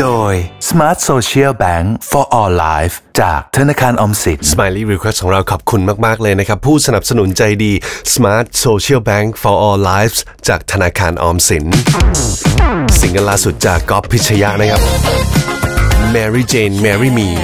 โดย Smart Social Bank for All Life จากธนาคารออมสิน Smiley Request ของเราขอบคุณมากๆเลยนะครับผู้สนับสนุนใจดี Smart Social Bank for All Lives จากธนาคารออมสินซิงเกิลล่าสุดจากก๊อฟพิชยะนะครับ Mary Jane Marry Me